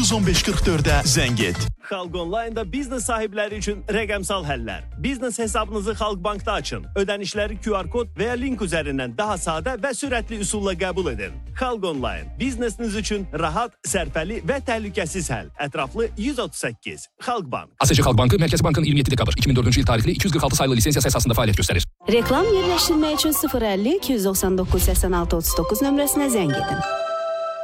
301544-ə zəng et. Xalq Online'da biznes sahibləri üçün rəqəmsal həllər. Biznes hesabınızı Xalqbankda açın. Ödənişləri QR kod və ya link üzərindən daha sadə və sürətli üsulla qəbul edin. Xalq Online, biznesiniz üçün rahat, sərfəli və təhlükəsiz həll. Ətraflı 138. Xalqbank. ASC Xalqbankı Mərkəzi Bankın 27 dekabr 2004-cü il tarixli 246 sayılı lisensiyası əsasında fəaliyyət göstərir. Reklam yerləşdirmək üçün 050 299 86 39 nömrəsinə zəng edin.